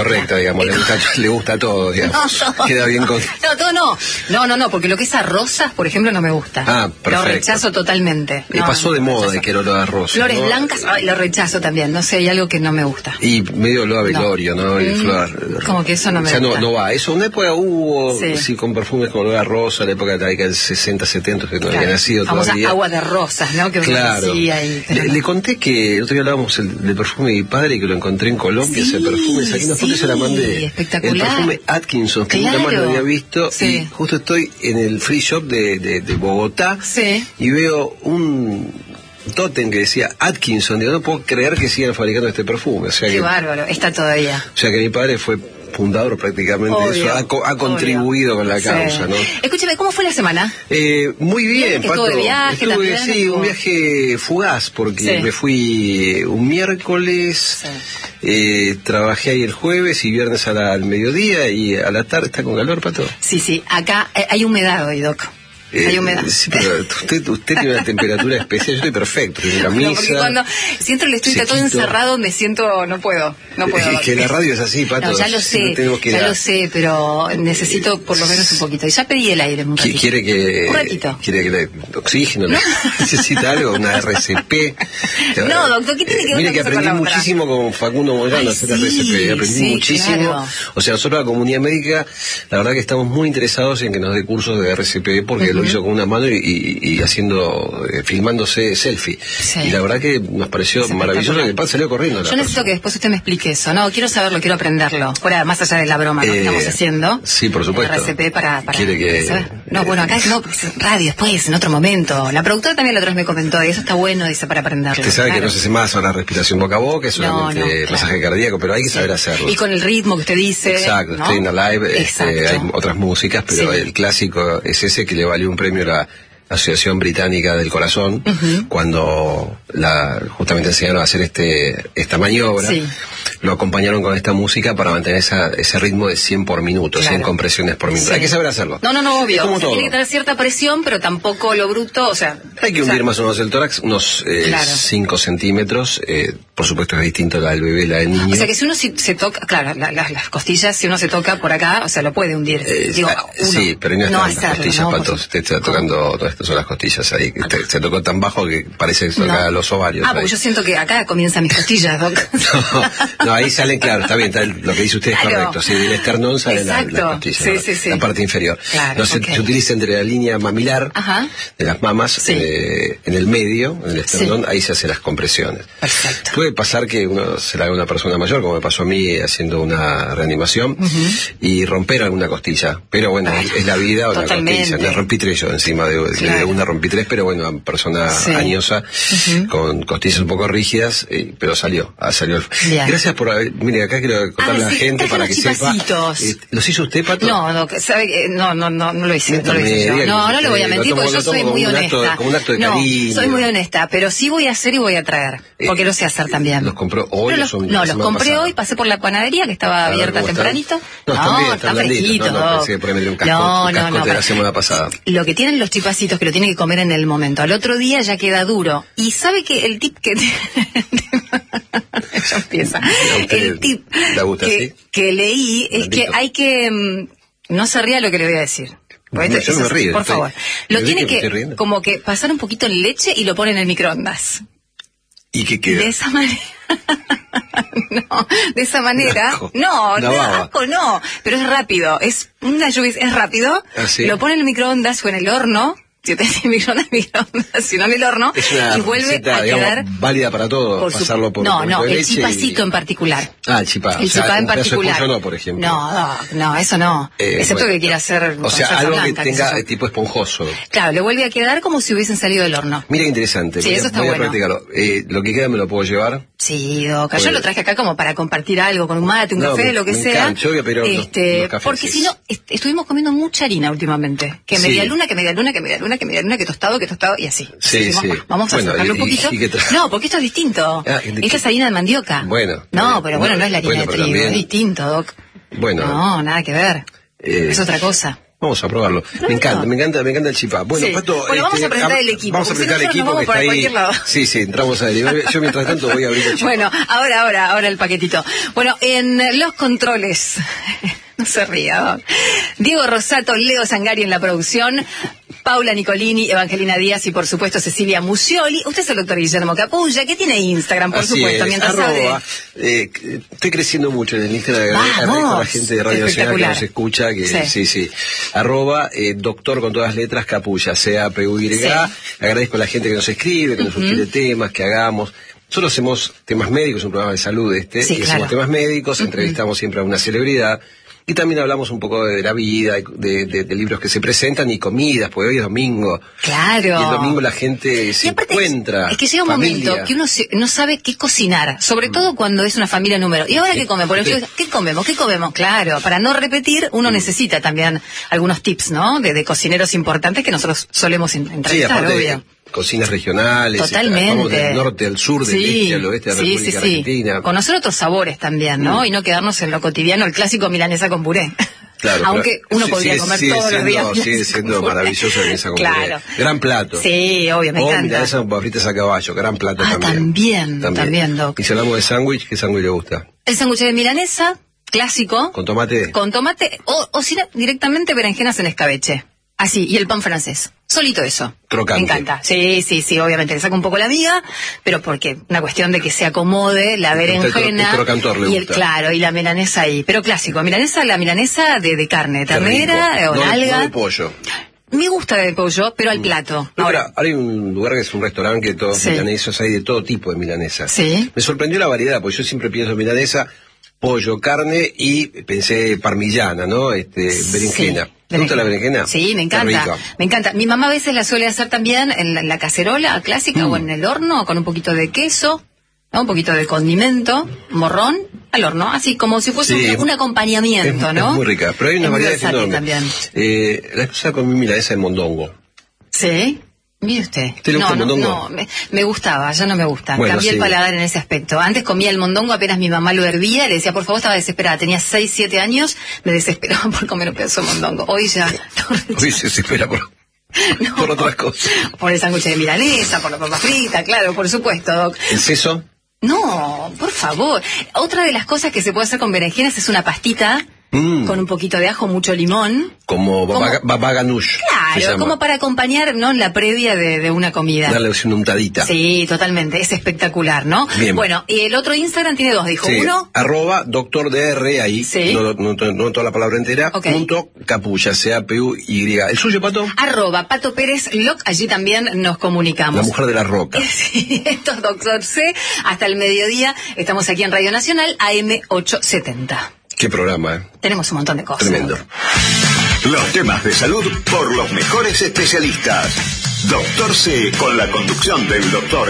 correcta, digamos, le gusta todo, digamos. No. Queda bien con... No, todo no, porque lo que es a rosas, por ejemplo, no me gusta. Ah, perfecto. Lo rechazo totalmente. Pasó de moda que el olor a rosa. Flores ¿no? blancas, lo rechazo también, no sé, hay algo que no me gusta. Y medio olor a velorio, ¿no? Y flor. Como que eso no me gusta. No va. Eso, una época hubo, sí, con perfumes con olor a rosa, la época de la década del 60, 70, que no había nacido todavía. Agua de rosas, ¿no? Que claro. Le conté que el otro día hablábamos del perfume de mi padre, que lo encontré en Colombia, ese perfume, saqué una foto y se la mandé. Espectacular. El perfume Atkinson, que nunca más lo había visto, y justo estoy en el free shop de Bogotá, y veo un tótem que decía Atkinson, digo, no puedo creer que sigan fabricando este perfume. O sea qué bárbaro, está todavía. O sea que mi padre fue fundador prácticamente de eso, ha contribuido con la causa, ¿no? Escúchame, ¿cómo fue la semana? Muy bien, Pato. De viaje, sí, un viaje fugaz, porque me fui un miércoles, trabajé ahí el jueves y viernes al mediodía, y a la tarde. ¿Está con calor, Pato? Sí, acá hay humedad hoy, Doc. Hay humedad. Sí, pero usted tiene una temperatura especial. Yo estoy perfecto, en camisa. No, porque cuando siento el estudio todo encerrado me siento, no puedo. Es que la radio es así, Pato. No, ya lo sé, lo sé, pero necesito por lo menos un poquito. Y ya pedí el aire un ratito. Un ratito. ¿Quiere que le oxígeno? ¿No? ¿Necesita algo? ¿Una RCP? No, doctor, ¿qué tiene que ver? Mire que aprendí muchísimo con Facundo Moyano a hacer RCP. Aprendí muchísimo. Claro. O sea, nosotros la comunidad médica, la verdad que estamos muy interesados en que nos dé cursos de RCP, porque lo hizo con una mano y haciendo, filmándose selfie. Y la verdad que nos pareció maravilloso, que el pan salió corriendo. Yo necesito que después usted me explique eso, ¿no? Quiero saberlo, quiero aprenderlo. Fuera, más allá de la broma que estamos haciendo. Sí, por supuesto. RCP para ¿Quiere que...? No, bueno, acá no, radio después, en otro momento. La productora también la otra vez me comentó, y eso está bueno, dice, para aprenderlo. Usted sabe que no se hace más a la respiración boca a boca, es solamente masaje cardíaco, pero hay que saber hacerlo. Y con el ritmo que usted dice. Exacto, ¿no? Staying Alive, hay otras músicas, pero el clásico es ese, que le valió un premio a la Asociación Británica del Corazón, cuando justamente enseñaron a hacer esta maniobra, lo acompañaron con esta música para mantener ese ritmo de 100 por minuto, 100 compresiones por minuto. Hay que saber hacerlo. No, obvio. Tiene que tener cierta presión, pero tampoco lo bruto, o sea... Hay que hundir más o menos el tórax, unos 5 centímetros, por supuesto es distinto la del bebé y la del niño. O sea que si uno se toca, claro, las costillas, si uno se toca por acá, o sea, lo puede hundir. Sí, pero no están las costillas, ¿no? Pato, usted está tocando, estas son las costillas ahí, se tocó tan bajo que parece que toca los ovarios. Porque yo siento que acá comienzan mis costillas, Doc. No, ahí salen, claro, está bien, lo que dice usted es correcto, sí, del esternón salen las costillas, la parte inferior. Claro, se utiliza entre la línea mamilar de las mamas, en el medio, en el esternón, ahí se hacen las compresiones. Perfecto. Puede pasar que uno se la haga a una persona mayor, como me pasó a mí haciendo una reanimación, y romper alguna costilla, pero bueno, es la vida o la costilla. Me rompí 3 yo encima de una rompí 3, pero bueno, persona añosa, con costillas un poco rígidas, pero salió. Gracias por haber... Mire, acá quiero contarle a la gente para que sepa. ¿Los hizo usted, Pato? No, sabe, no lo hice. No le voy a mentir, porque yo soy muy honesta. Como un acto de cariño. Soy muy honesta, pero sí voy a hacer y voy a traer, porque lo sé hacer también. ¿Los compró hoy? Los compré hoy, pasé por la panadería que estaba abierta tempranito. No, están fresquitos. No, pensé que por ahí me dio un cascote de la semana pasada. Lo que tienen los chipacitos, que lo tienen que comer en el momento. Al otro día ya queda duro. Y sabe que el tip que... ya empieza. El tip que leí es que hay que... no se ría lo que le voy a decir. Yo no me río. Por favor. Lo tiene que como que pasar un poquito en leche y lo pone en el microondas. ¿Y qué queda? De esa manera... No, de esa manera... Asco no, pero es rápido. Es rápido. Lo pone en el microondas o en el horno. Si usted tiene microondas, si no en el horno, es y vuelve receta, a quedar... válida para todos, pasarlo por el chipacito en particular. El chipá. El chipá en particular. No, por ejemplo. No, eso no. Excepto que quiera hacer... O sea, algo blanca, que tenga tipo esponjoso. Claro, le vuelve a quedar como si hubiesen salido del horno. Mira qué interesante. Sí, eso está bueno. Practicarlo. Lo que queda me lo puedo llevar. Sí, Doca, yo lo traje acá como para compartir algo, con un mate, un café, lo que sea. Yo voy a pedir unos cafés. Porque si no, estuvimos comiendo mucha harina últimamente. Que media luna, que tostado, y así. Sí. Vamos a sacarlo un poquito. No, porque esto es distinto. Esta es harina de mandioca. Bueno. No, pero bueno, no es la harina de trigo, es distinto, Doc. Bueno. No, nada que ver. Es otra cosa. Vamos a probarlo. Me encanta el chipá. Bueno, sí. Pato, vamos a presentar el equipo. Vamos a presentar el equipo que está ahí. Sí, entramos a ver. Yo mientras tanto voy a abrir el chipá. Bueno, ahora el paquetito. Bueno, en los controles, no se ría, Diego Rosato, Leo Zangari en la producción, Paula Nicolini, Evangelina Díaz y por supuesto Cecilia Musioli. Usted es el doctor Guillermo Capulla, que tiene Instagram, por supuesto, mientras sabe. Estoy creciendo mucho en el Instagram. Agradezco a la gente de Radio Nacional que nos escucha, que sí. Doctor con todas las letras Capulla, C-A-P-U-Y. Sí. Agradezco a la gente que nos escribe, que nos sugiere temas, que hagamos. Nosotros hacemos temas médicos, un programa de salud hacemos temas médicos, entrevistamos siempre a una celebridad. Y también hablamos un poco de la vida, de libros que se presentan y comidas, porque hoy es domingo. Claro. Y el domingo la gente se encuentra. Es que llega un momento que uno no sabe qué cocinar, sobre todo cuando es una familia número. ¿Y ahora qué come? Por ejemplo, ¿qué comemos? Claro, para no repetir, uno necesita también algunos tips, ¿no? De cocineros importantes que nosotros solemos entrevistar, obvio. Cocinas regionales, totalmente. Vamos del norte al sur, del este al oeste de la República Argentina. Conocer otros sabores también, ¿no? Y no quedarnos en lo cotidiano, el clásico milanesa con puré. Claro, aunque uno podría comer todos los días. Sigue siendo maravilloso la milanesa con puré. Gran plato. Sí, obvio, me encanta. Milanesa con papas fritas a caballo, gran plato también. También, Doc. Y si hablamos de sándwich, ¿qué sándwich le gusta? El sándwich de milanesa, clásico. ¿Con tomate? Con tomate, o si no, directamente berenjenas en escabeche. Así, y el pan francés. Solito eso. Crocante. Me encanta. Sí, obviamente. Le saco un poco la miga, pero porque una cuestión de que se acomode la berenjena. El crocantor le gusta. Claro, y la milanesa ahí. Pero clásico. La milanesa de carne, ternera o nalga. No de pollo. Me gusta de pollo, pero al plato. Ahora, hay un lugar que es un restaurante que todos milanesos, hay de todo tipo de milanesa. Sí. Me sorprendió la variedad, porque yo siempre pienso milanesa, pollo, carne y pensé parmillana, ¿no? Berenjena. ¿Te gusta la berenjena? Sí, me encanta. Me encanta. Mi mamá a veces la suele hacer también en la cacerola clásica o en el horno con un poquito de queso, ¿no? Un poquito de condimento, morrón, al horno, así como si fuese un acompañamiento, ¿no? Es muy rica, pero hay una variedad enorme. También. La esposa comí milanesa de mondongo. Sí. Mire usted. ¿Te gusta el mondongo? No, me gustaba, ya no me gusta. Bueno, cambié el paladar en ese aspecto. Antes comía el mondongo, apenas mi mamá lo hervía, le decía, por favor, estaba desesperada. Tenía 6, 7 años, me desesperaba por comer un pedazo de mondongo. Hoy ya... Hoy se desespera por otras cosas. Por el sándwich de milanesa, por la papa frita, claro, por supuesto, Doc. ¿El seso? No, por favor. Otra de las cosas que se puede hacer con berenjenas es una pastita con un poquito de ajo, mucho limón. Como baba ganoush. Claro, como para acompañar, ¿no? La previa de una comida. Darle una untadita. Sí, totalmente. Es espectacular, ¿no? Bien. Bueno, y el otro Instagram tiene 2, dijo. Uno. @doctordr ahí. Sí. No toda la palabra entera. Okay. Capulla, C-A-P-U-Y. ¿El suyo, Pato? @Pato Pérez Loc. Allí también nos comunicamos. La mujer de la roca. Sí, esto es Doctor C. Hasta el mediodía. Estamos aquí en Radio Nacional, AM870. Qué programa, Tenemos un montón de cosas. Tremendo. Los temas de salud por los mejores especialistas. Doctor C, con la conducción del doctor